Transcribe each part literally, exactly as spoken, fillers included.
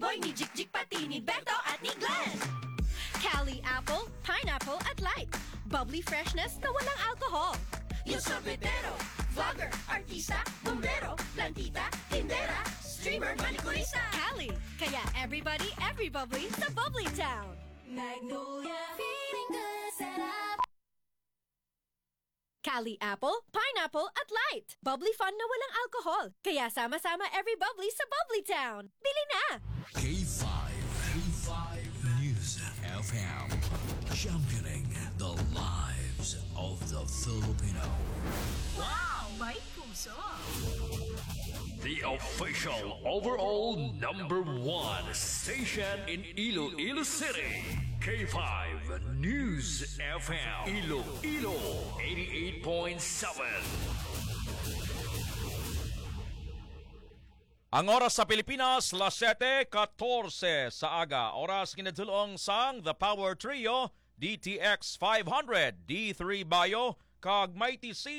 Boy, ni Jik-Jik pati ni Beto at ni Glenn. Cali Apple, Pineapple at Light. Bubbly freshness na walang alcohol. Yung sorbetero, vlogger, artista, bombero, plantita, tindera, streamer, manikurista. Cali, kaya everybody, every bubbly sa Bubbly Town. Magnolia, feeling good, sarap. Cali Apple, Pineapple at Light. Bubbly fun na walang alcohol. Kaya sama-sama every bubbly sa Bubbly Town. Bili na! K five. K five News F M. Championing the lives of the Filipino. Wow, may puso. The official overall number one station in Iloilo City. K five News F M. Iloilo eighty-eight point seven. Ang oras sa Pilipinas, las siyete katorse sa aga. Oras kinadulong sang The Power Trio, D T X five hundred, D three Bio, kag Mighty C.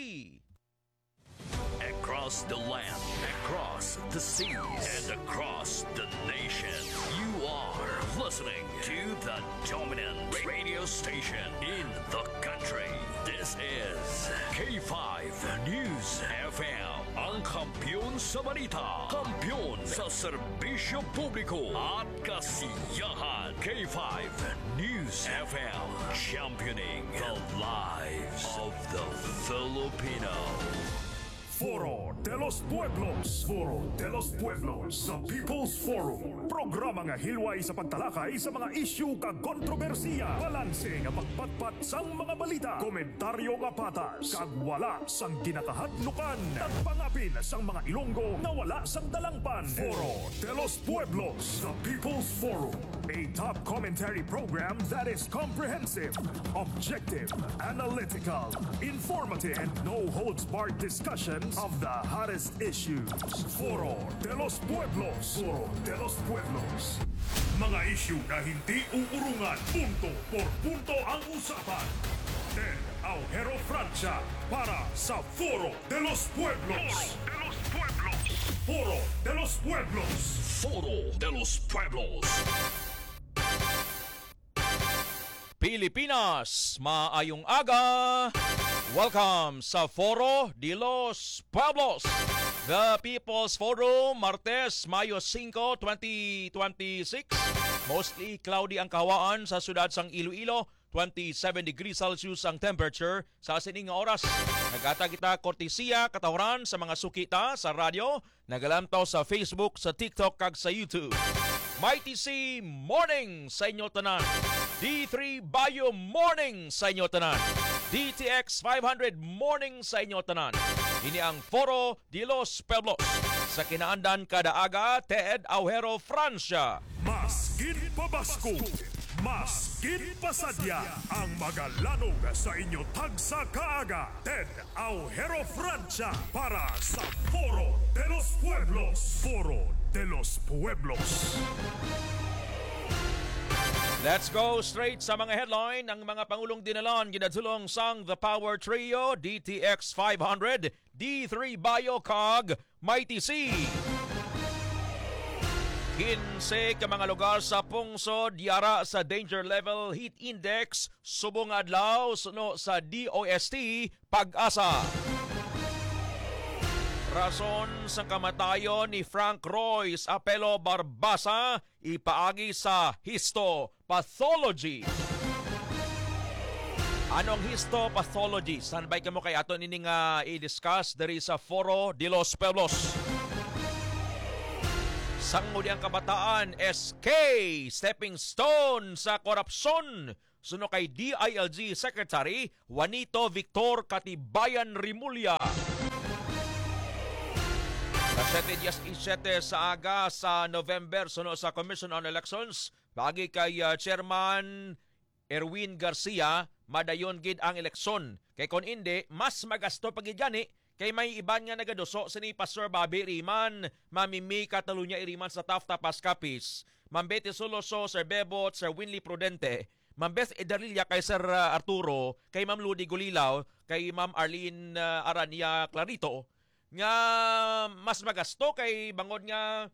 Across the land, across the seas, and across the nation, you are listening to the dominant radio station in the country. This is K five News F M, ang kampiyon sa balita, kampiyon sa serbisyo publiko at kasiyahan. K five News F M, championing the lives of the Filipino. Foro de los Pueblos. Foro de los Pueblos sa People's Forum. Programa nga hilway sa pagtalakay sa mga isyu kag kontrobersiya. Balanse nga pagpatpat sang mga balita. Komentaryo nga patas. Kag wala sang ginakahadlukan. Nagpangapin sang mga Ilonggo na wala sang dalangpan. Foro de los Pueblos sa People's Forum. A top commentary program that is comprehensive, objective, analytical, informative, and no-holds-barred discussion of the hottest issues. Foro de los Pueblos. Foro de los Pueblos. Mga isyu na hindi uurungan. Punto por punto ang usapan. Ted Aujero Francia para sa Foro de los Pueblos. Foro de los Pueblos. Foro de los Pueblos. Foro de los Pueblos. Pilipinas, maayong aga! Welcome sa Foro de los Pueblos, the People's Forum, Martes, Mayo five, twenty twenty-six. Mostly cloudy ang kahawaan sa siyudad sang Iloilo, twenty-seven degrees Celsius ang temperature sa sining oras. Nagata kita kortesiya katawaran sa mga sukita sa radyo, nagalantaw sa Facebook, sa TikTok kag sa YouTube. Mighty C, morning sa inyo tanan. D three Bio, morning sa inyo tanan. D T X five hundred, morning sa inyo tanan. Ini ang Foro de los Pueblos. Sa kinaandan kada aga, Ted Aujero Francia. Maskin pabasko, maskin pasadya, ang magalanog sa inyo tagsa kaaga. Ted Aujero Francia para sa Foro de los Pueblos. Foro de los Pueblos. Let's go straight sa mga headline. Ang mga Pangulong dinalan ginadulong sang The Power Trio, D T X five hundred, D three Bio kag Mighty C. Kinse ka mga lugar sa pungsod yara sa danger level heat index subong adlaw suno sa D O S T Pag-asa. Rason sa kamatayon ni Frank Royce Apelo Barbasa ipaagi sa histopathology. Anong histopathology? Saan ba'y kamo kay ato nining uh, i-discuss dari sa Foro de los Pueblos? Sangudi ang kabataan, S K, stepping stone sa korupsyon. Suno kay D I L G Secretary Juanito Victor Katibayan Rimulya. Kasete diyas isyete sa aga sa November, suno sa Commission on Elections, bagi kay uh, Chairman Erwin Garcia, madayon gid ang eleksyon. Kay kon indi, mas magasto pagid gani, kay may iban nga nagaduso sini Pastor Bobby Riman, Mamimi Catalunya Iriman sa Tafta Pascapis, Mambete Soloso, Sir Bebot, Sir Winley Prudente, Ma'am Beth Edarilla kay Sir uh, Arturo, kay Ma'am Ludi Gulilaw, kay Ma'am Arlene uh, Arania Clarito, nga mas magasto kay bangod nga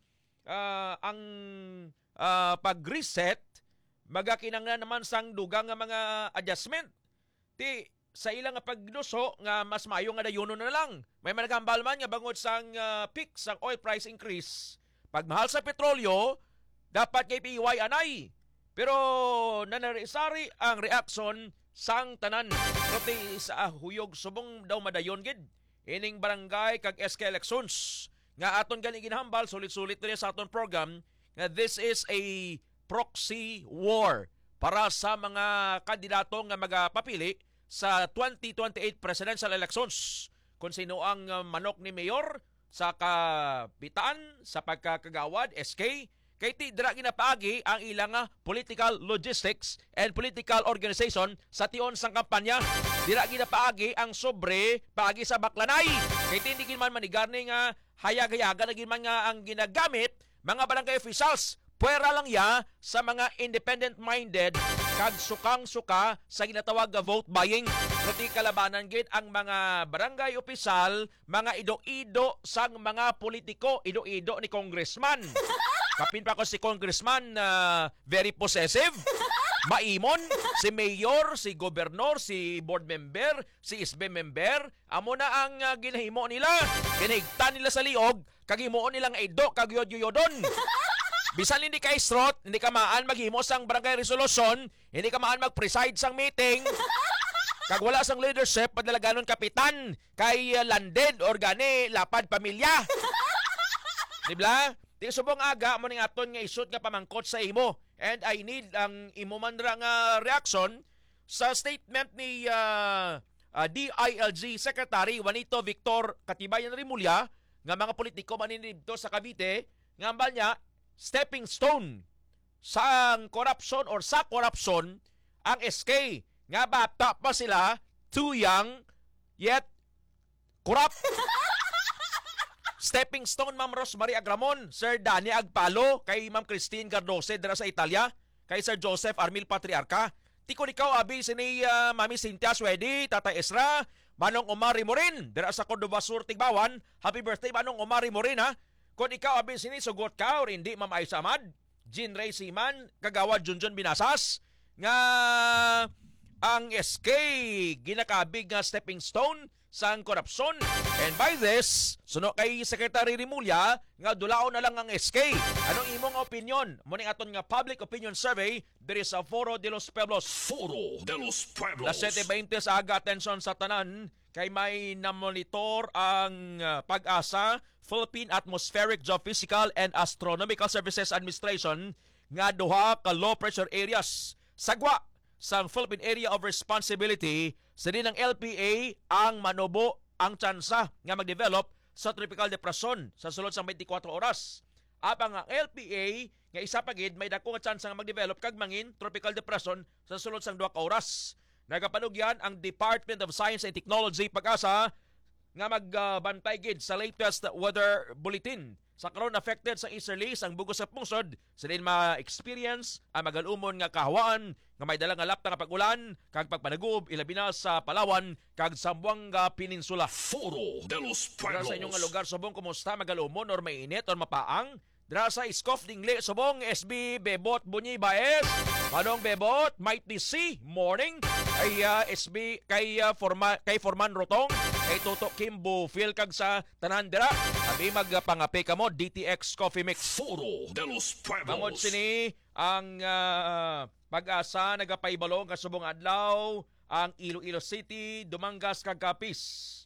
ah, ang ah, pag-reset magakinanglan naman sang dugang nga mga adjustment. Ti sa ilang nga pagduso nga mas maayo nga dayuno na lang. May managambal man nga bangod sang uh, peak sang oil price increase. Pag mahal sa petrolyo, dapat kay P Y anay. Pero nanarisari ang reaksyon sang tanan. Prote sa huyog subong daw madayon gid. Ining barangay kag S K elections. Nga aton gani ginhambal sulit-sulit na sa aton program nga this is a proxy war para sa mga kandidato nga magapapili sa twenty twenty-eight presidential elections. Kung sino ang uh, manok ni Mayor sa kapitaan, sa pagkakagawad, S K, kay ti dira ginapaagi ang ilang uh, political logistics and political organization sa tion sang kampanya. Dira ginapaagi ang sobre paagi sa baklanay. Kay ti hindi man manigarni nga hayag-hayaga na gid man nga ang ginagamit mga barangay officials. Puwera lang ya sa mga independent-minded kag sukang-suka sa ginatawag nga vote buying. Pati kalabanan gid ang mga barangay opisyal, mga ido-ido sang mga politiko, ido-ido ni congressman. Kapin pa ko si congressman uh, very possessive, maimon, si mayor, si gobernador, si board member, si S B member, amo na ang uh, ginahimo nila. Ginahigtan nila sa liog, kag himuon nilang ido kag yod-yodon. Bisan hindi ka istrot, hindi ka maan maghimo sang barangay resolution, hindi ka maan mag-preside sang meeting, kag wala sang leadership, padalaganon kapitan, kay uh, landed, organi, lapad, pamilya. Dibla? Di subong aga mo ning aton nga isut nga pamangkot sa imo. And I need ang imo man ra nga reaction sa statement ni uh, uh, D I L G Secretary Juanito Victor Katibayan Rimulya nga mga politiko maninidto sa Cavite nga ambal niya stepping stone sa corruption or sa corruption ang S K. Nga bata pa sila, too young, yet corrupt. Stepping stone, Ma'am Rosemary Agramon, Sir Danny Agpalo, kay Ma'am Christine Gardose dira sa Italia, kay Sir Joseph Armil Patriarca. Tikon ikaw, abi, sini uh, Mami Cynthia Swedi, Tata Esra, Manong Omari Morin, dira sa Cordova Sur, Tigbawan. Happy birthday, Manong Omari Morin, ha? Kung ikaw, abi, sini, sugot ka, or hindi, Ma'am Aisa Ahmad, Jean Ray Siman, Kagawad Junjun Binasas, nga ang S K ginakabig nga stepping stone sang korupsyon. And by this, suno kay Secretary Rimulya nga dulaon na lang ang S K. Anong imong opinion? Muning aton nga public opinion survey diri sa Foro de los Pueblos. Foro de los Pueblos. Las seven twenty sa aga, atensyon sa tanan kay may namonitor ang uh, Pag-asa Philippine Atmospheric, Geophysical and Astronomical Services Administration nga duha ka low pressure areas sagwa sa Philippine Area of Responsibility sa din ng L P A ang manubo ang tsansa nga mag-develop sa tropical depression sa sulod sa twenty-four oras. Apang ang L P A nga isa pagid may dako nga tsansa nga mag-develop kag mangin tropical depression sa sulod sang duha ka oras. Nagapanugyan ang Department of Science and Technology Pag-asa nga magbantay uh, gid sa latest weather bulletin. Sa karon affected sa easterly sang bugos sa pungsod, sa din ma-experience ang magalumon nga kahawaan nga may dalang nga lapta nga pag-ulan kag pagpanagob ilabi na sa Palawan kag Zamboanga Peninsula. Foro de los Dira Pueblos. sa inyong nga lugar subong kumusta magalumon or mainit or mapaang? Dira sa Iskof Dingle subong S B Bebot Bunyi Baez. Manong Bebot, might be C morning kay uh, S B kay uh, Forma, kay Forman Rotong kay Toto Kimbo Phil kag sa tanan dira. Abi magpangape kamo D T X Coffee Mix. Foro de los Pueblos. Mangod sini ang uh, Pag-asa nagapaybalong kasubong adlaw ang Iloilo City, Dumangas kag Capiz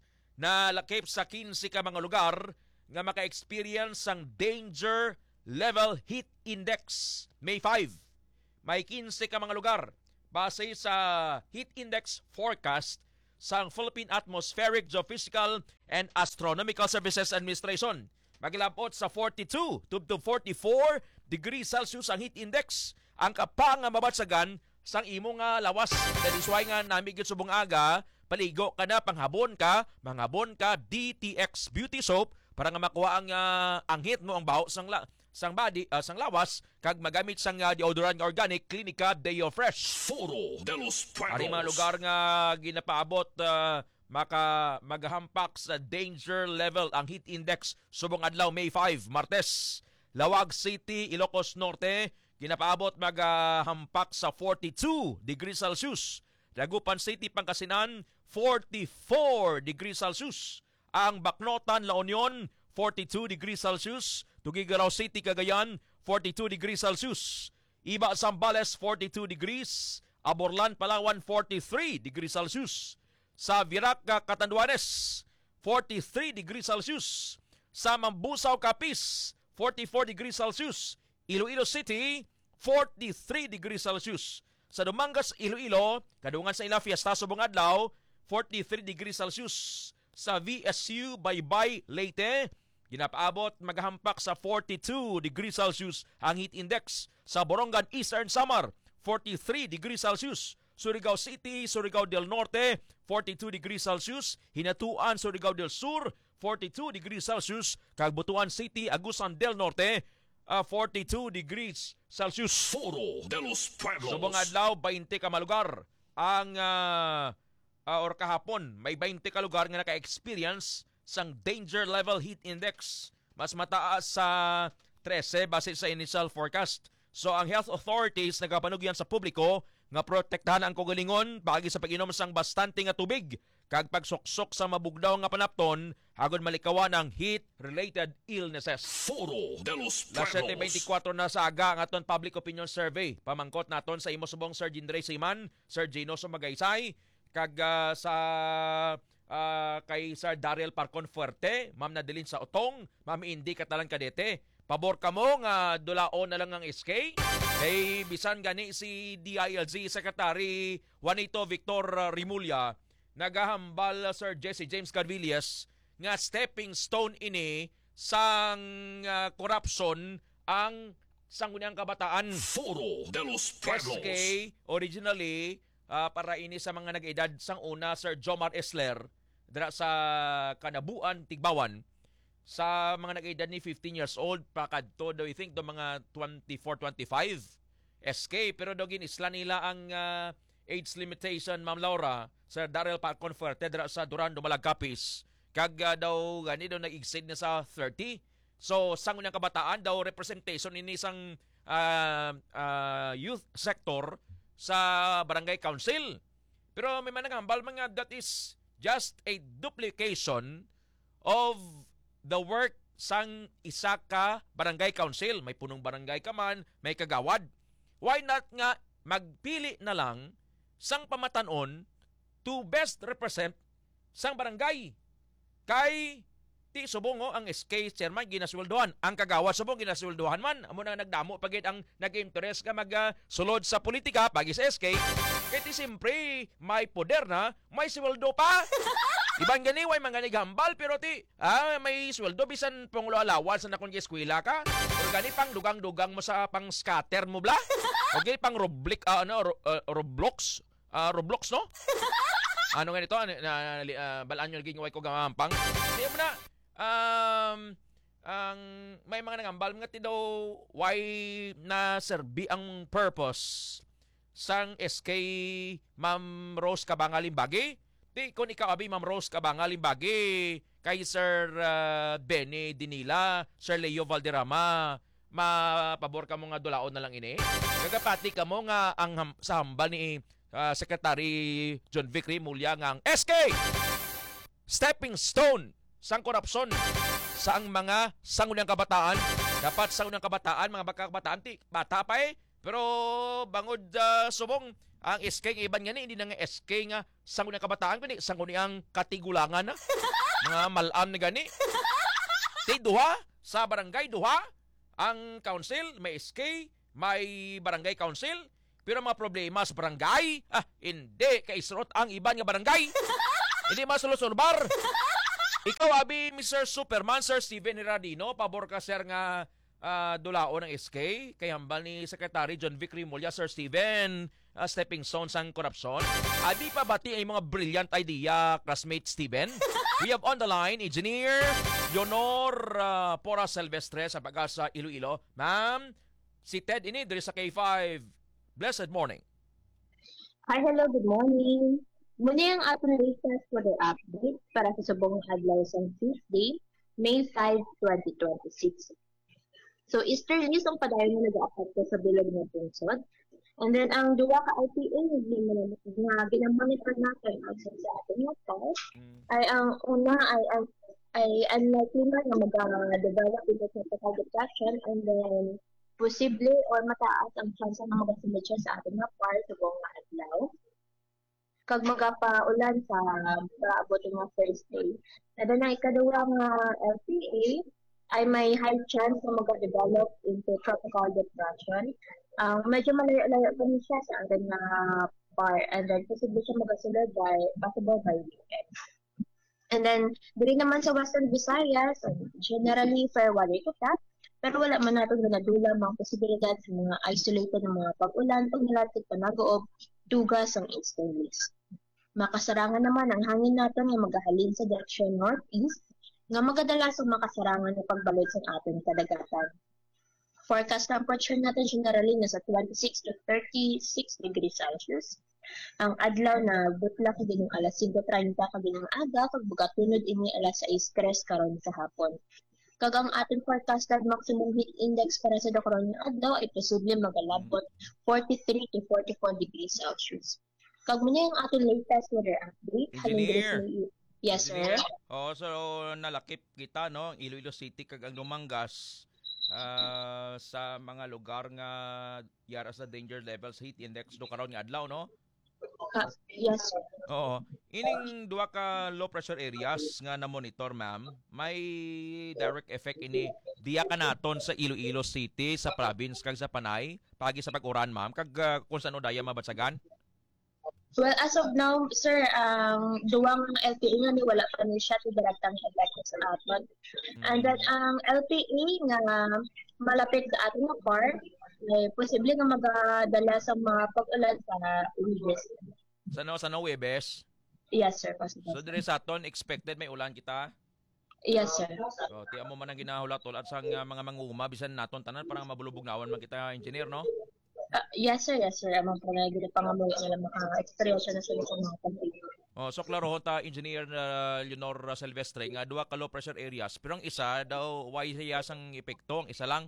na lakip sa quince ka mga lugar nga maka-experience ang danger level heat index May five. May quince ka mga lugar base sa heat index forecast sa Philippine Atmospheric, Geophysical and Astronomical Services Administration. Magilabot sa forty-two to forty-four degrees Celsius ang heat index. Ang kapang nga mabatsagan sang imo nga lawas. That is why nga namigit subong aga, paligo ka na, panghabon ka, manghabon ka, D T X Beauty Soap para nga makuha ang uh, ang hit mo, ang baho sang la, sang body, uh, sang lawas, kag magamit sang uh, deodorant nga organic, Clinica Deo Fresh. Foro de los Pueblos. Ari mga lugar nga ginapaabot uh, maka maghampak sa danger level ang heat index subong adlaw May five, Martes. Lawag City, Ilocos Norte, ginapaabot maghampak sa forty-two degrees Celsius. Dagupan City, Pangasinan, forty-four degrees Celsius. Ang Bacnotan, La Union, forty-two degrees Celsius. Tuguegarao City, Cagayan, forty-two degrees Celsius. Iba, Zambales, forty-two degrees. Aborlan, Palawan, forty-three degrees Celsius. Sa Virac, Catanduanes, forty-three degrees Celsius. Sa Mambusaw, Capiz, forty-four degrees Celsius. Iloilo City, forty-three degrees Celsius. Sa Dumangas, Iloilo, kadungan sa ila fiesta subong adlaw, forty-three degrees Celsius. Sa V S U Baybay, Leyte, ginapaabot maghampak sa forty-two degrees Celsius ang heat index. Sa Borongan, Eastern Samar, forty-three degrees Celsius. Surigao City, Surigao del Norte, forty-two degrees Celsius. Hinatuan, Surigao del Sur, forty-two degrees Celsius. Kagbutuan City, Agusan del Norte, uh, forty-two degrees Celsius. Foro de los Pueblos. Subong adlaw, twenty ka malugar ang uh, uh, or kahapon may twenty ka lugar nga naka-experience sang danger level heat index. Mas mataas sa thirteen base sa initial forecast. So ang health authorities nagapanugyan sa publiko nga protektahan ang kaugalingon pagi sa pag-inom sang bastante nga tubig kag pagsuksok sa mabugnaw nga panapton hagod malikawan ang heat-related illnesses. Foro de los Las seven Pueblos. twenty-four na sa aga ang aton public opinion survey. Pamangkot naton sa imo subong Sir Jindre Siman, Sir Ginoso Magaysay, kag uh, sa uh, kay Sir Daryl Parcon Fuerte, Ma'am Nadilin sa Otong, Ma'am Indi Katalan Kadete. Pabor ka mo nga dulaon na lang ang S K. Kay bisan gani si D I L G Secretary Juanito Victor Rimulya, nagahambal Sir Jesse James Carvillas nga stepping stone ini sang uh, corruption ang sangguniang kabataan. Foro de los S Pueblos. K originally uh, para ini sa mga nag-edad sang una Sir Jomar Esler dira sa Kanabuan, Tigbawan. Sa mga nag-edad ni fifteen years old pakadto do I think do mga twenty-four, twenty-five S K pero do ginisla nila ang uh, age limitation, Ma'am Laura, Sir Daryl Parcon Fuerte dira sa Durando, Malagkapis. Kag uh, daw gani daw nag-exceed na sa thirty. So sang unang kabataan daw representation ini sang uh, uh, youth sector sa barangay council. Pero may manangambal mga that is just a duplication of the work sang isa ka barangay council. May punong barangay ka man, may kagawad. Why not nga magpili na lang sang pamatanon to best represent sang barangay? Kay ti subong ang S K chairman ginasweldohan, ang kagawad subong ginasweldohan man. Amo na nagdamo pagit ang nag-interest ka magsulod uh, sa politika pagi sa S K. Kay ti simpre may poder na, may sweldo pa. Ibang gani way mga nagambal pero ti ah, may sweldo bisan panglo alawan sa nakon eskwela ka. O gani pang dugang-dugang mo sa pang scatter mo bla. O gani pang Roblox uh, ano ro, uh, Roblox, uh, Roblox no? Ano nga nito? Uh, uh, balaan nyo naging way ko gamampang. Hindi mo na um ang may mga nangambal nga ti daw why na serbi ang purpose sang S K Ma'am Rose Kabangalimbagi. Di kung ikaw abi Ma'am Rose Kabangalimbagi kay Sir uh, Benny Dinila, Sir Leo Valderrama, mapabor ka mo nga dulaon na lang ini. Kagapati ka mo nga ang ham- sa hambal ni uh, Secretary John Vic Rimulya nga ang S K stepping stone sang korupsyon sa ang mga sangunang kabataan. Dapat sangunang kabataan, mga baka kabataan ti bata pa eh. Pero bangod uh, subong ang S K ng iban nga ni, hindi na nga S K nga sangunang kabataan, kundi sangunang katigulangan na. Mga malam na gani. Ti duha sa barangay, duha ang council, may S K, may barangay council. Pero mga problema sa barangay, ah, hindi kaisrot ang iban nga barangay. Hindi masulot-sulbar. Ikaw abi Mister Superman, Sir Steven Heradino, pabor ka sir nga uh, dulao ng S K kay hambal ni Secretary John Vic Rimulya. Sir Steven, uh, stepping stone sang korupsyon. Abi pa bati ay mga brilliant idea, classmate Steven. We have on the line Engineer Leonor uh, Pora Silvestre sa Pag-asa Iloilo. Ma'am, si Ted ini diri sa K five. Blessed morning. Hi, hello, good morning. Muna yung ating latest weather update para sa subong adlaw sa Tuesday, May fifth, twenty twenty-six. So easterlies ang padayon nga nag-aapekto sa bilog ng tungsod. And then ang duwa ka L P A nga ginamonitor natin ang sa ating mga part ay ang una ay ang ay unlikely na na mag-develop into tropical depression, and then posible or mataas ang chance na magasunod siya sa ating mga part sa buong mga adlaw. Kag magapaulan sa paabot nga Thursday. And then ang ikaduwa nga L P A ay may high chance na mag-develop into tropical depression. Um, medyo malayo-layo pa niya siya sa ating nga part, and then posible siya magasunod by possible by weekend. And then, diri naman sa Western Visayas, generally fair weather kita, pero wala man natin na nadula mga posibilidad sa mga isolated na mga pag-ulan, pag nalatig panagoob, tugas ang easterlies. Makasarangan naman ang hangin natin nga magahalin sa direksyon northeast, nga magadalas ang makasarangan na pagbalot sa ating kadagatan. Forecast temperature natin generally nasa twenty-six to thirty-six degrees Celsius. Ang adlaw na butla kagin ng alas five thirty kagin ng aga, kag bugatunod ini alas sais tres karon sa hapon. Kag ang ating forecasted maximum heat index para sa karon nga adlaw ay posible magalabot forty-three to forty-four degrees Celsius. Kag mo yung ating latest weather update. Engineer. Yes, sir. Oh, so nalakip kita no, Iloilo City kag ang Dumangas uh, sa mga lugar nga yara sa danger levels heat index do karon nga adlaw no. Uh, yes, sir. Oo. Ining duha ka low pressure areas nga na monitor ma'am, may direct effect ini diya ka naton sa Iloilo City, sa province kag sa Panay, pagi sa pag-uran ma'am, kag uh, kung saan daya mabatsagan? Well, as of now, sir, ang um, duwang L P A nga ni wala pa ni siya to direktang effect sa aton. Mm. And then ang L P A nga malapit sa ating nga part, eh, posible nga magadala sa mga pag-ulan sa Webes. Sa no, sa no Webes? Yes, sir. Possible. So dire sa aton expected may ulan kita? Yes, sir. So tiyan mo man ang ginahulat-ulat sa uh, mga manguma bisan naton tanan parang mabulubog-nawan man kita engineer no? Uh, yes, sir. Yes, sir. Amang pala gina pangamoy nila maka-experience na sila sa mga pag-ibig. Oh, so klaro ta engineer uh, Leonor Silvestre nga duha ka low pressure areas pero ang isa daw why siya sang epekto, ang isa lang.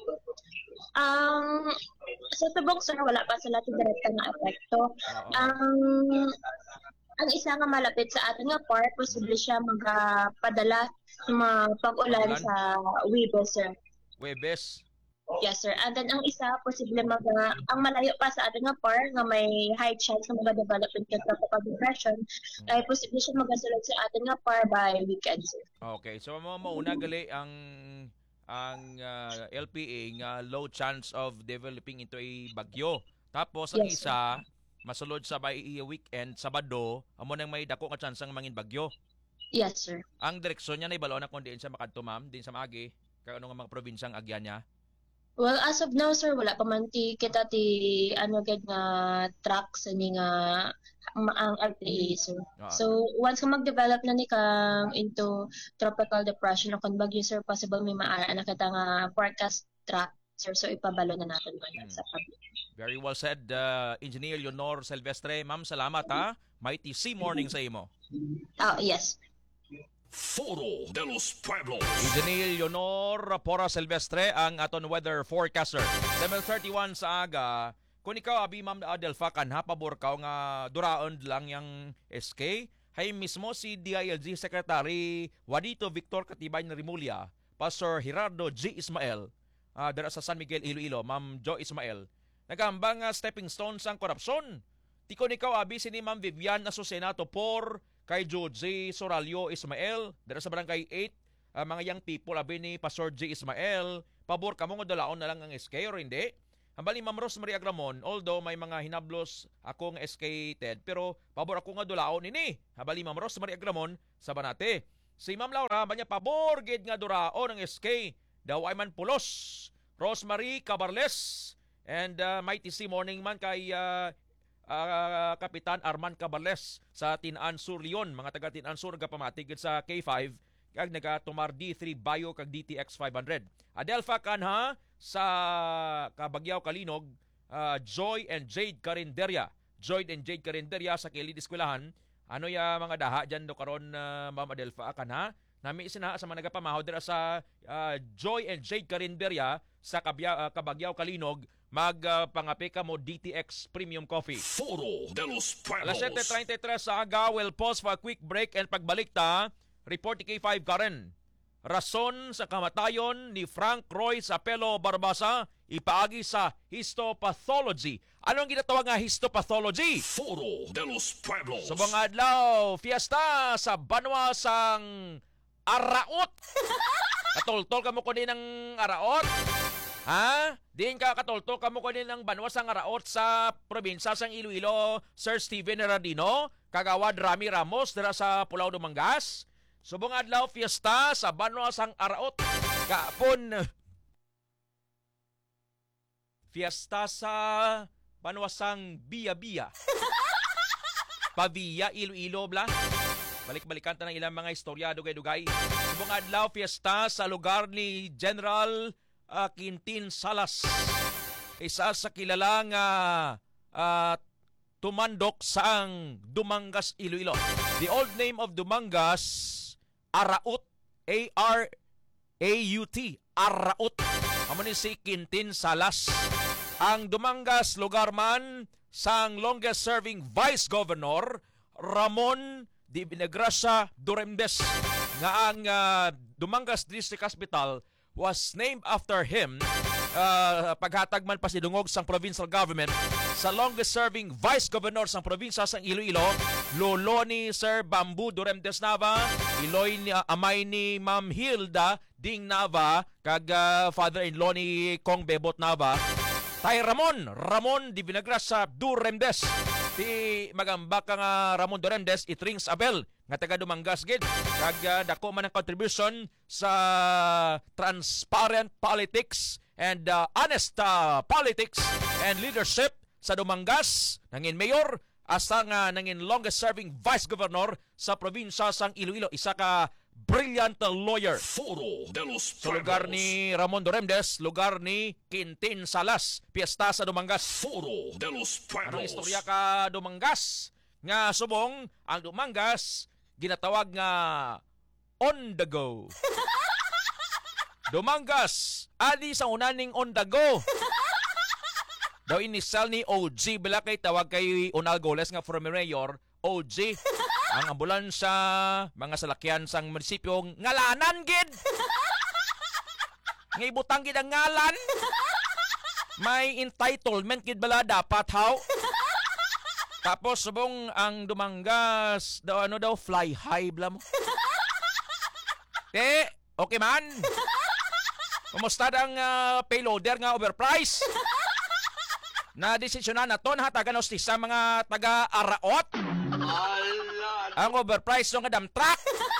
Ang um, sa tubok sir wala pa sila direkta nga epekto. Ang um, ang isa nga malapit sa atin nga part posible siya magapadala sa mga pag-ulan Pag-ulan? sa Webes, sir. Webes. Yes, sir. And then ang isa posible mag ang malayo pa sa atin nga part nga may high chance na mag-develop into tropical depression ay posible siya magasulod sa atin nga part by weekend, sir. Okay, so mo mauna gali ang ang uh, L P A nga low chance of developing into a bagyo. Tapos ang Yes, isa masulod sa by weekend Sabado amo nang may dako nga chance ang mangin bagyo. Yes, sir. Ang direksyon niya na ibalo na kung diin siya makadto ma'am din sa maagi kay ano nga mga probinsyang agyan niya. Well, as of now, sir, wala pa man ti kita ti ano gid nga track sa ni nga ma- ang L P A, sir. Ah. So, once ka mag-develop na ni kang into tropical depression o kung bagyo, sir, possible may maara na kita nga forecast track, sir. So, ipabalo na natin mo yan Hmm. sa public. Very well said, uh, Engineer Leonor Silvestre. Ma'am, salamat ha. Mighty C morning sa imo. Oh, yes. Foro de los Pueblos. Engineer Leonor Pora Silvestre ang aton weather forecaster. seven thirty-one sa aga. Kung ikaw abi Ma'am Adelfa kanha pabor ka nga duraon lang yang S K, hay mismo si D I L G Secretary Juanito Victor Katibay na Rimulya, Pastor Gerardo G. Ismael, uh, dara sa San Miguel Iloilo, Ma'am Jo Ismael. Nagambang uh, stepping stones ang korupsyon. Tikon ikaw abi si ni Ma'am Vivian Asusenato por kay Joji Soralio Ismael, dara sa barangay eight, uh, mga young people abi ni Pastor J. Ismael, pabor kamo nga dalaon na lang ang S K or hindi? Hambali Ma'am Rosemary Agramon, although may mga hinablos akong S K Ted, pero pabor ako nga dulaon ini. Hambali Ma'am Rosemary Agramon sa Banate. Si Ma'am Laura, banya pabor gid nga duraon ang S K. Daw ay man pulos. Rosemary Cabarles and uh, Mighty C morning man kay uh, uh, Kapitan Arman Cabarles sa Tinan Sur Leon, mga taga Tinan Sur nagapamatigid sa K five kag nagatumar D three Bio kag D T X five hundred. Adelfa kanha sa Kabagyaw Kalinog, uh, Joy and Jade Carinderia. Joy and Jade Carinderia sa Kilid Eskwelahan. Ano ya mga daha dyan do karon uh, Ma'am Adelfa kanha Nami sina sa mga nagapamahaw dira sa uh, Joy and Jade Carinderia sa Kabya, uh, Kabagyaw, Kalinog, magpangapi uh, ka mo D T X Premium Coffee. Foro de los Alas Pueblos. seven thirty-three sa aga, we'll pause for a quick break and pagbalik ta, report ni K five Karen. Rason sa kamatayon ni Frank Roy Sapelo Barbasa, ipaagi sa histopathology. Anong ginatawag nga histopathology? Foro de los Pueblos. Subong adlaw, fiesta sa Banwa sang Araot. Katultol ka mo ko din ng Araot? Ha? Diin ka katultol ka mo ko din ng Banwa sang Araot sa probinsya sang Iloilo, Sir Steven Heradino, kagawad Rami Ramos dira sa Pulau Dumangas. Subong adlaw, fiesta sa Banwa sang Araot. Kaapon, fiesta sa Banwa sang Biya-Biya. Pavia, Iloilo, bla. Balik-balikan ta ng ilang mga istorya, dugay-dugay. Subong adlaw, fiesta sa lugar ni General uh, Quintin Salas. Isa sa kilalang uh, uh, tumandok sa ang Dumangas, Iloilo. The old name of Dumangas, Araut, A R A U T, Araut. Amo ni si Quintin Salas. Ang Dumangas lugar man sang longest serving Vice Governor Ramon Di Binagrasa Duremdes, nga ang uh, Dumangas District Hospital was named after him. Uh, paghatag man pasidungog sang provincial government sa longest serving Vice Governor sang probinsya sang Iloilo, lolo ni Sir Bambu Duremdes Nava, iloy ni uh, amay ni Ma'am Hilda Ding Nava, kag uh, father-in-law ni Kong Bebot Nava. Tay Ramon, Ramon Di Binagrasa Duremdes. Di magamba ka nga Ramon Duremdes, it rings a bell nga taga Dumangas gid. Kag uh, dako man ang contribution sa transparent politics and uh, honest uh, politics and leadership sa Dumangas, nangin mayor asa nga nangin longest serving vice governor sa probinsya sang Iloilo. Isa ka brilliant lawyer. Foro de los Sa lugar Pueblos. ni Ramon Duremdes, lugar ni Quintin Salas, piyesta sa Dumangas. Foro de los Pueblos. Anong istorya ka Dumangas? Nga subong, ang Dumangas, ginatawag nga on the go. Dumangas, adi sa unaning on the go. Daw inisal ni O G, bila kay tawag kay Unal Goles nga former mayor, O G. Ang ambulansya, mga salakyan sang munisipyo, ngalanan gid. Ngibutang gid ang ngalan. May entitlement gid bala dapat haw. Tapos subong ang Dumangas, daw ano daw fly high bla mo. Eh, okay man. Kumusta ang uh, payloader nga overprice? Na desisyonan na to, nahatagan os sa mga taga-Araot. Ang overpriced nga dump truck.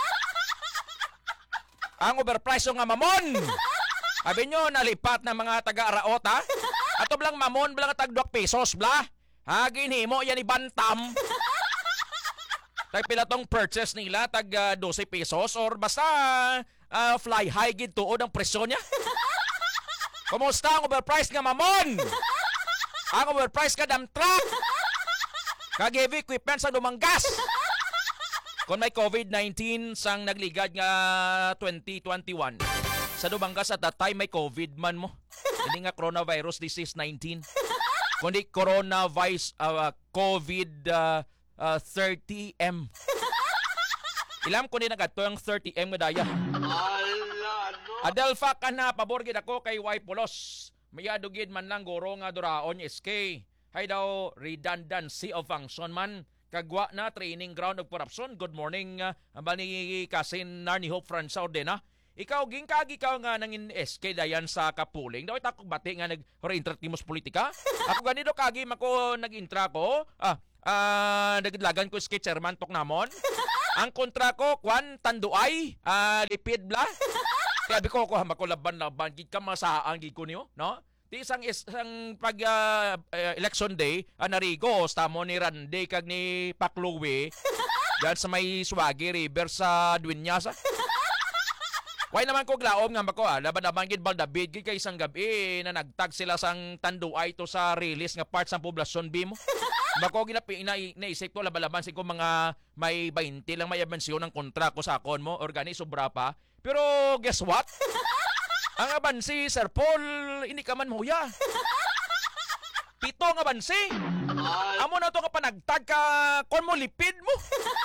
Ang overpriced nga mamon. Sabi nyo, nalipat na mga taga-Araot, ha? Ato blang mamon, blang tagdok pesos, bla? Ha, ginhimo, yan ibantam. Tag pila tong purchase nila, tag uh, twelve pesos, or basta uh, fly high gid tuod ang presyo niya. Kumusta ang overpriced nga mamon? Ang overpriced ka dump truck. Kag heavy equipment sa Dumangas. Kung may COVID nineteen sang nagligad nga twenty twenty-one, sa Dumangas at that time may COVID man mo. Hindi nga coronavirus disease nineteen. Kundi coronavirus uh, COVID uh, uh, thirty M. Ilam ko din nagato ang thirty M nga daya. Adelfa ka na, paborgid ako kay Y. Pulos. Mayadugid man lang goro nga duraon S K. Hay daw redundancy of function man. Kagwa na training ground of corruption. Good morning, uh, bani Kasin Narni Hope Franz Ordena. Ikaw, gingkagi ka nga nangin S K dayan sa kapuling. Daw itakog bati nga nag-re-intrat kimos politika. Ako ganito kagi mako nag-intra ko. Ah, ah, naglagan ko S K chairman tok namon. Ang kontra ko, kwan, tanduay, ah, lipid bla. Kaya ko ko hamako laban-laban, gid ka masaan gid ko niyo, no? Di isang, isang pag uh, uh, election day, uh, narigo, tamo ni Randy kag ni Pakluwi, dyan sa may Suwagi River sa Dueñas. Why naman ko glaom nga bako, ah, laban-laban gid Baldabid, gid kay isang gabi na nagtag sila sang tanduay to sa release nga part sa poblasyon bimo. Bako ginapi na, naisip ko labalaban sig ko mga may twenty lang may abansyon ng kontra ko sa akon mo, organi sobra pa. Pero guess what? Ang abansi, Sir Paul, hindi ka man mahuya. Pito nga abansi. Amo na to ka panagtag ka kon mo lipid mo.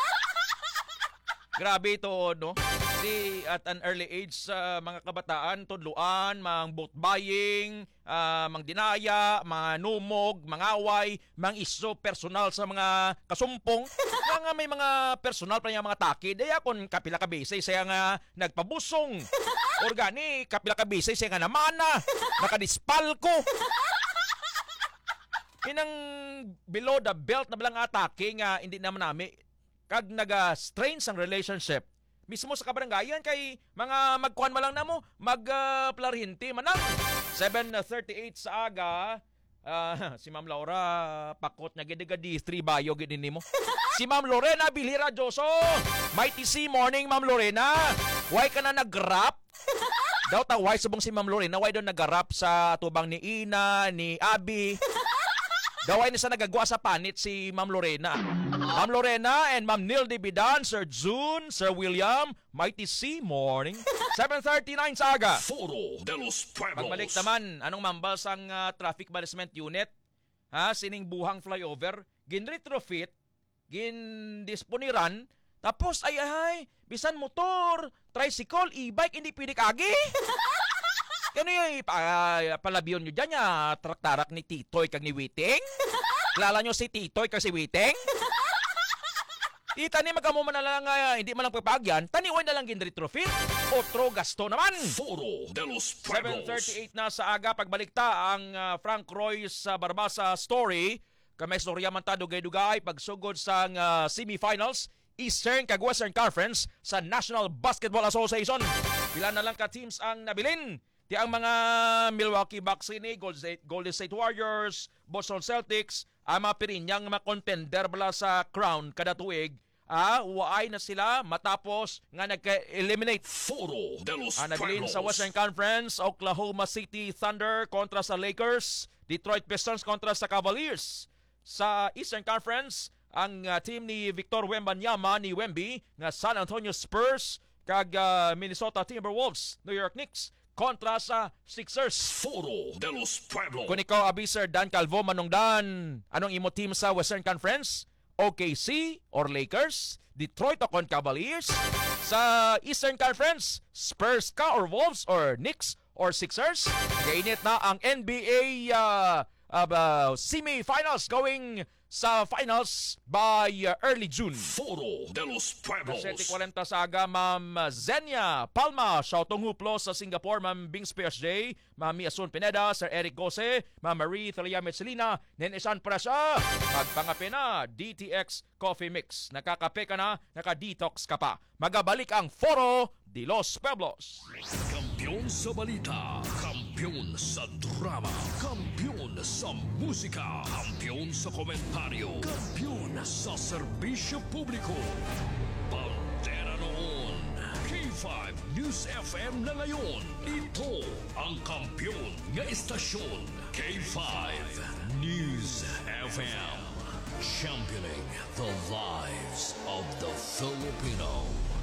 Grabe ito, no? Di at an early age sa mga kabataan, tudluan, mang boat buying, uh, mang dinaya, mga numog, mangaway, mang iso personal sa mga kasumpong. Kaya nga may mga personal pa niya mga taki. Daya kung kapila kabisay, saya nga nagpabusong. Organi, kapila kabisay, saya nga namana. Nakadispal ko. Inang below the belt na balang atake nga hindi naman namin kag naga-strain sang relationship mismo sa kabarangayan kay mga magkuhan mo lang na mo mag-plarinti uh, manang seven thirty-eight sa aga. Uh, si Ma'am Laura pakot na gidi-gadi three bayo gidi nimo. Si Ma'am Lorena Bilhira Joso, Mighty C morning Ma'am Lorena. Why ka na nag-rap? Daw ta why subong si Ma'am Lorena why daw nag-rap sa tubang ni Ina, ni Abi. Gaway ni sa nagagwa sa panit si Ma'am Lorena. Ma'am Lorena and Ma'am Neil D. Bidan, Sir June, Sir William, Mighty C, morning. seven thirty-nine sa aga. Foro de los Pueblos. Pagbalik naman, anong mambals ang uh, traffic management unit? Ha, sining buhang flyover, gin-retrofit, gin-disponiran, tapos ay ay, bisan motor, tricycle, e-bike, hindi pwede kagi. Kano yung uh, palabiyon nyo dyan, ya, trak-tarak ni Titoy kag ni Witing? Kilala nyo si Titoy kag si Witing? Ita ni magkamo man na lang, uh, hindi man lang pagpagyan, taniwan na lang gin-retrofit. Otro gasto naman. Foro de los Pueblos. seven thirty-eight na sa aga, pagbalikta ang uh, Frank Royce uh, Barbasa story. Kamay storya man ta dugay-dugay, pagsugod sa uh, semifinals, Eastern kag Western Conference sa National Basketball Association. Pila na lang ka teams ang nabilin. Di ang mga Milwaukee Bucks ini, Golden State, Golden State Warriors, Boston Celtics, ang mga pirinyang mga contender bala sa crown kada tuig, ah, uwaay na sila matapos nga nagka-eliminate. Foro de los Ang nabilin Pueblos. sa Western Conference, Oklahoma City Thunder kontra sa Lakers, Detroit Pistons kontra sa Cavaliers. Sa Eastern Conference, ang uh, team ni Victor Wembanyama ni Wemby nga San Antonio Spurs kag uh, Minnesota Timberwolves, New York Knicks kontra sa Sixers. Foro de los Pueblos. Kung ikaw, Abiser Dan Calvo Manongdan, anong imo team sa Western Conference? O K C or Lakers? Detroit o kon Cavaliers? Sa Eastern Conference, Spurs ka or Wolves or Knicks or Sixers? Kainit na ang N B A uh, uh, uh, semi-finals going sa finals by uh, early June. Foro de los Pueblos. seven forty sa aga, Ma'am Zenia Palma, Shautong Huplo sa Singapore, Ma'am Bings P S J, Ma'am Miasun Pineda, Sir Eric Gose, Ma'am Marie Thalia Metzelina, Nenesan Prasya, magpangape na, D T X Coffee Mix. Nakakape ka na, nakadetox ka pa. Magabalik ang Foro de los Pueblos. Kampiyon sa balita, kampiyon sa drama, kampiyon sa musika, kampiyon sa komentaryo, kampiyon sa serbisyo publiko. Bandera noon, K five News F M na ngayon. Ito ang kampiyon nga istasyon, K five News F M. Championing the lives of the Filipino.